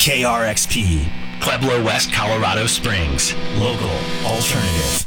KRXP, Pueblo West, Colorado Springs. Local, alternative.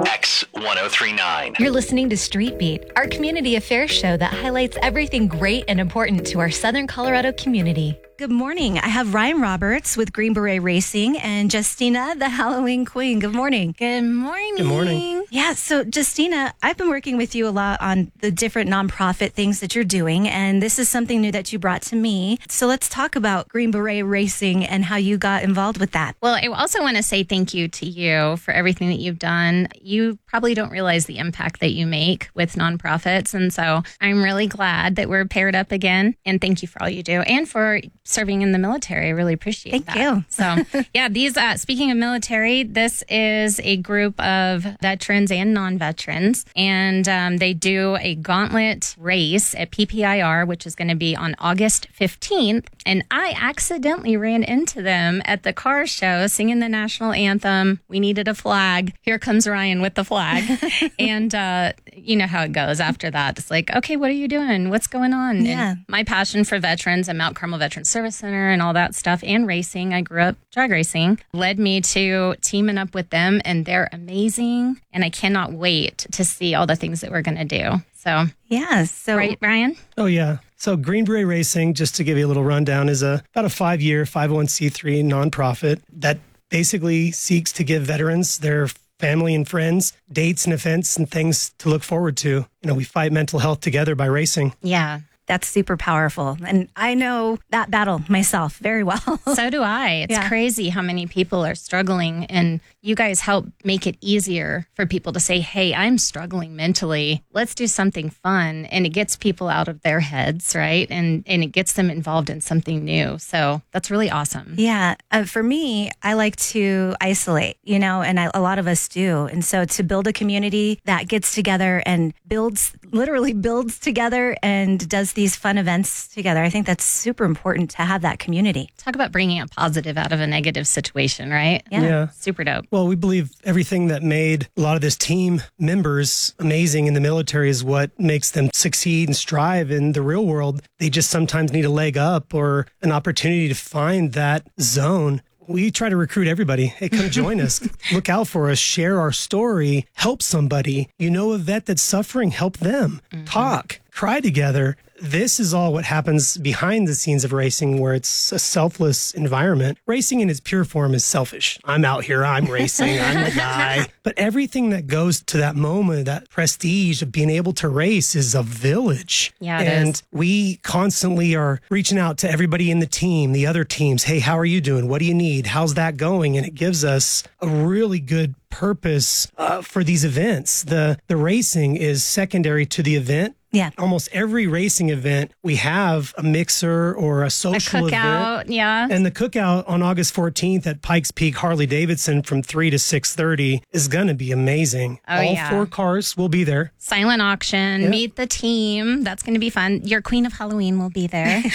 X1039. You're listening to Street Beat, our community affairs show that highlights everything great and important to our Southern Colorado community. Good morning. I have Ryan Roberts with Green Beret Racing and Justina, the Halloween Queen. Good morning. Good morning. Good morning. Yeah, so Justina, I've been working with you a lot on the different nonprofit things that you're doing, and this is something new that you brought to me. So let's talk about Green Beret Racing and how you got involved with that. Well, I also want to say thank you to you for everything that you've done. You probably don't realize the impact that you make with nonprofits, and so I'm really glad that we're paired up again, and thank you for all you do and for serving in the military. I really appreciate that. Thank you. So, yeah, these, speaking of military, this is a group of veterans and non-veterans, and they do a gauntlet race at PPIR, which is going to be on August 15th. And I accidentally ran into them at the car show singing the national anthem. We needed a flag. Here comes Ryan with the flag. And you know how it goes after that. It's like, okay, what are you doing? What's going on? Yeah. And my passion for veterans and Mount Carmel Veterans Service Center and all that stuff and racing, I grew up drag racing, led me to teaming up with them, and they're amazing. And I cannot wait to see all the things that we're going to do. So, Yeah, so right, Brian? Oh, yeah. So Green Beret Racing, just to give you a little rundown, is about a 5-year 501c3 nonprofit that basically seeks to give veterans, their family and friends, dates and events and things to look forward to. You know, we fight mental health together by racing. Yeah. that's super powerful. And I know that battle myself very well. So do I. It's crazy how many people are struggling, and you guys help make it easier for people to say, hey, I'm struggling mentally. Let's do something fun. And it gets people out of their heads, right? And it gets them involved in something new. So that's really awesome. Yeah. For me, I like to isolate, and a lot of us do. And so to build a community that gets together and literally builds together and does these fun events together, I think that's super important to have that community. Talk about bringing a positive out of a negative situation, right? Yeah. Super dope. Well, we believe everything that made a lot of this team members amazing in the military is what makes them succeed and strive in the real world. They just sometimes need a leg up or an opportunity to find that zone. We try to recruit everybody. Hey, come join us. Look out for us. Share our story. Help somebody. You know a vet that's suffering. Help them. Talk. Cry together. This is all what happens behind the scenes of racing, where it's a selfless environment. Racing in its pure form is selfish. I'm out here. I'm racing. I'm the guy. But everything that goes to that moment, that prestige of being able to race, is a village. Yeah, it and is. we constantly are reaching out to everybody in the team, the other teams. Hey, how are you doing? What do you need? How's that going? And it gives us a really good purpose for these events. The racing is secondary to the event. Yeah. Almost every racing event, we have a mixer or a social Cookout, event. yeah. And the cookout on August 14th at Pikes Peak Harley Davidson from 3 to 6:30 is going to be amazing. Oh, All yeah. 4 cars will be there. Silent auction, Yep. meet the team. That's going to be fun. Your Queen of Halloween will be there.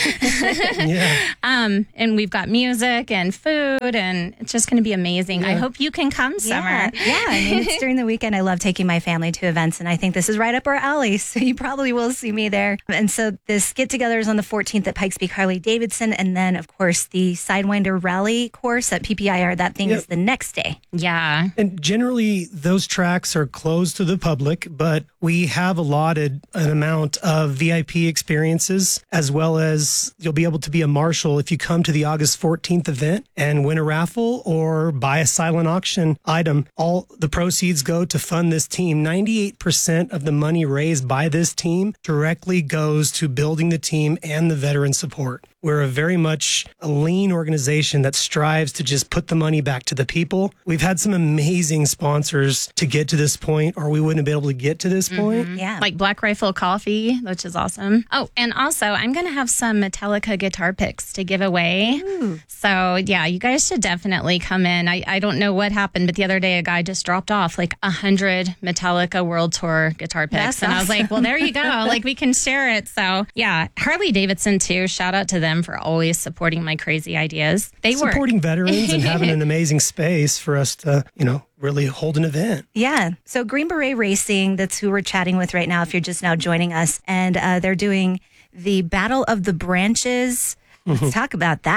Yeah. And we've got music and food, and it's just going to be amazing. I hope you can come, Summer. Yeah. I mean, it's during the weekend. I love taking my family to events, and I think this is right up our alley. So you probably will see me there. And so this get together is on the 14th at Pikes Peak Harley Davidson. And then, of course, the Sidewinder Rally course at PPIR, that thing is the next day. Yeah. And generally, those tracks are closed to the public, but we have allotted an amount of VIP experiences, as well as you'll be able to be a marshal if you come to the August 14th event and win a raffle or buy a silent auction item. All the proceeds go to fund this team. 98% of the money raised by this team directly goes to building the team and the veteran support. We're a very much a lean organization that strives to just put the money back to the people. We've had some amazing sponsors to get to this point, or we wouldn't have been able to get to this point. Yeah. Like Black Rifle Coffee, which is awesome. Oh, and also I'm going to have some Metallica guitar picks to give away. So yeah, you guys should definitely come in. I don't know what happened, but the other day a guy just dropped off like 100 Metallica World Tour guitar picks. That's and I was awesome. like, well, there you go. Like we can share it. So yeah, Harley Davidson too. Shout out to them for always supporting my crazy ideas. They work. Supporting veterans and having an amazing space for us to, really hold an event. Yeah. So Green Beret Racing, that's who we're chatting with right now, if you're just now joining us. And they're doing the Battle of the Branches. Let's talk about that.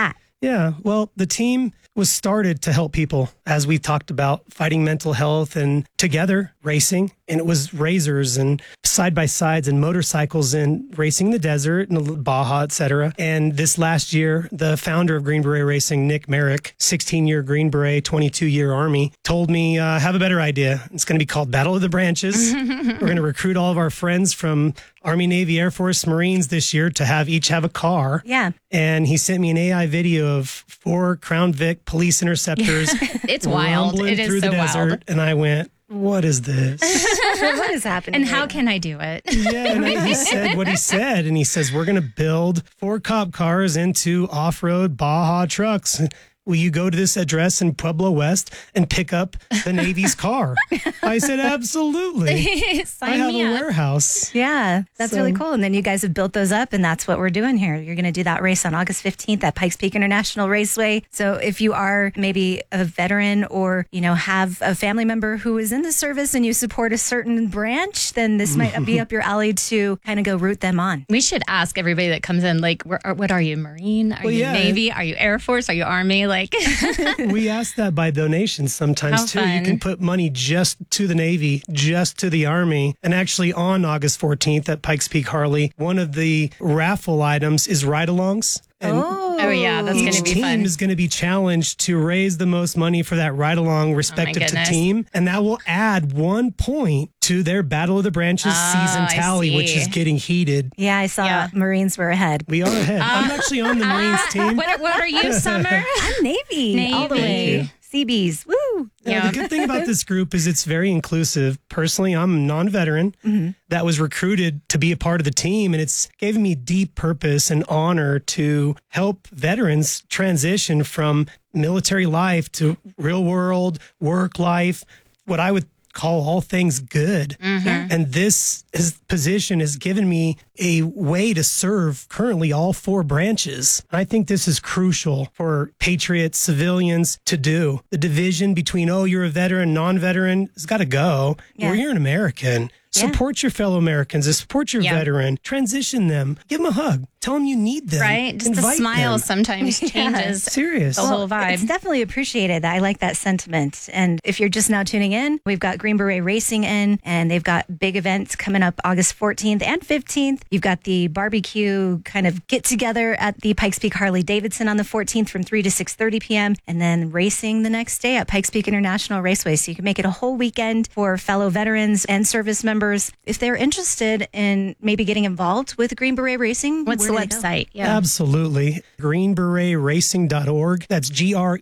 Yeah, well, the team was started to help people, as we talked about, fighting mental health and together racing. And it was razors and side-by-sides and motorcycles and racing in the desert and the Baja, et cetera. And this last year, the founder of Green Beret Racing, Nick Merrick, 16-year Green Beret, 22-year Army, told me, have a better idea. It's going to be called Battle of the Branches. We're going to recruit all of our friends from Army, Navy, Air Force, Marines this year to each have a car. Yeah. And he sent me an AI video of 4 Crown Vic police interceptors. It's wild. rumbling It is through so the desert. wild. And I went, what is this? What is happening? And how can I do it? Yeah, and he said what he said. And he says, we're going to build 4 cop cars into off-road Baja trucks. Will you go to this address in Pueblo West and pick up the Navy's car? I said, absolutely. Sign I have me a up. warehouse. Yeah, that's So- really cool. And then you guys have built those up, and that's what we're doing here. You're going to do that race on August 15th at Pikes Peak International Raceway. So if you are maybe a veteran or, have a family member who is in the service and you support a certain branch, then this might be up your alley to kind of go root them on. We should ask everybody that comes in, like, what are you, Marine? Are Well, you yeah. Navy? Are you Air Force? Are you Army? Like, We ask that by donations sometimes How too. You fun. can put money just to the Navy, just to the Army. And actually on August 14th at Pikes Peak Harley, one of the raffle items is ride-alongs. And oh yeah, that's going each to be team fun. is going to be challenged to raise the most money for that ride-along respective to goodness. team. And that will add 1 point to their Battle of the Branches season I tally, which see. is getting heated. Yeah, I saw Yeah. Marines were ahead. We are ahead. I'm actually on the Marines team. What are you, Summer? I'm Navy, all the Navy. way. CBs, woo! Yeah, the good thing about this group is it's very inclusive. Personally, I'm a non-veteran that was recruited to be a part of the team, and it's given me deep purpose and honor to help veterans transition from military life to real world work life, what I would call all things good. And this position has given me a way to serve currently all 4 branches. I think this is crucial for patriots, civilians to do. The division between, you're a veteran, non-veteran, has got to go. Yeah. You're an American. Yeah. Support your fellow Americans. Support your Yeah. veteran. Transition them. Give them a hug. Tell them you need them. Right? Just a Invite smile them. sometimes changes Serious. the whole vibe. It's definitely appreciated. I like that sentiment. And if you're just now tuning in, we've got Green Beret Racing in, and they've got big events coming up August 14th and 15th. You've got the barbecue kind of get together at the Pikes Peak Harley Davidson on the 14th from 3 to 6:30 p.m. and then racing the next day at Pikes Peak International Raceway. So you can make it a whole weekend for fellow veterans and service members. If they're interested in maybe getting involved with Green Beret Racing, What's the where do they go? website? Yeah. Absolutely. greenberetracing.org. That's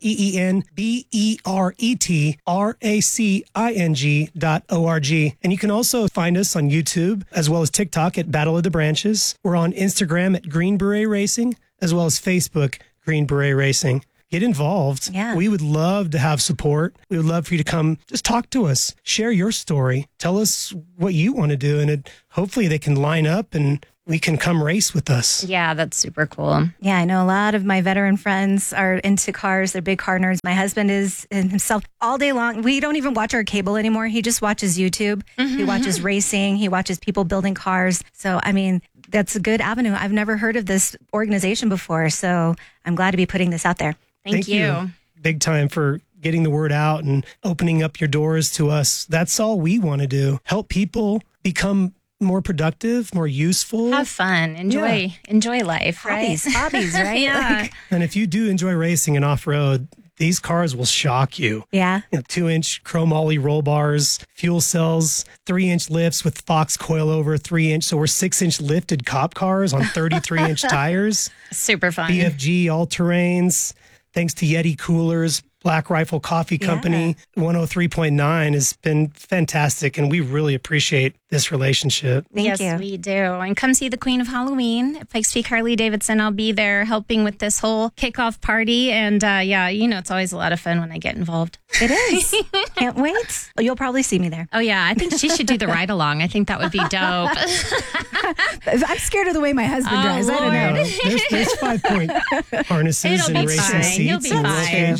GREENBERETRACING.org. And you can also find us on YouTube as well as TikTok at Battle of the Branches. We're on Instagram at Green Beret Racing as well as Facebook Green Beret Racing. Get involved. Yeah. We would love to have support. We would love for you to come just talk to us, share your story, tell us what you want to do, and hopefully they can line up and we can come race with us. Yeah, that's super cool. Yeah, I know a lot of my veteran friends are into cars. They're big car nerds. My husband is himself all day long. We don't even watch our cable anymore. He just watches YouTube. He watches racing. He watches people building cars. So, I mean, that's a good avenue. I've never heard of this organization before. So I'm glad to be putting this out there. Thank you. Big time for getting the word out and opening up your doors to us. That's all we want to do. Help people become more productive, more useful. Have fun. Enjoy life, right? Hobbies, right? Yeah. And if you do enjoy racing and off-road, these cars will shock you. Yeah. 2-inch chrome ollie roll bars, fuel cells, 3-inch lifts with Fox coilover, 3-inch. So we're 6-inch lifted cop cars on 33-inch tires. Super fun. BFG all-terrains. Thanks to Yeti Coolers, Black Rifle Coffee Company, 103.9 has been fantastic, and we really appreciate this relationship. Thank yes, you. we do. And come see the Queen of Halloween at Pikes Peak Harley Davidson. I'll be there helping with this whole kickoff party. And it's always a lot of fun when I get involved. It is. Can't wait. You'll probably see me there. Oh, yeah. I think she should do the ride along. I think that would be dope. I'm scared of the way my husband drives. I don't know. There's 5-point harnesses It'll and be racing fine. seats He'll be and roll fine. cages, helmets.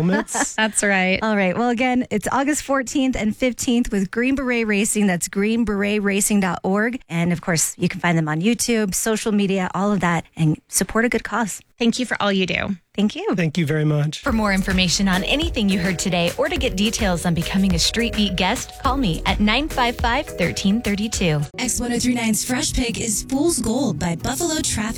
helmets. That's right. All right. Well, again, it's August 14th and 15th with Green Beret Racing. That's greenberetracing.org. And of course, you can find them on YouTube, social media, all of that, and support a good cause. Thank you for all you do. Thank you. Thank you very much. For more information on anything you heard today or to get details on becoming a Street Beat guest, call me at 955-1332. X1039's Fresh Pick is Fool's Gold by Buffalo Traffic